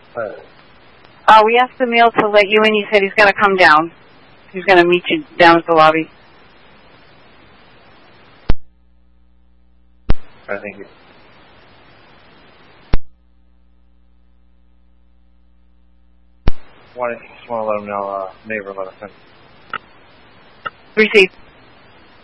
We asked Emil to let you in. He said he's going to come down. He's going to meet you down at the lobby. All right, thank you. Just want to let him know, neighbor let us in. Received.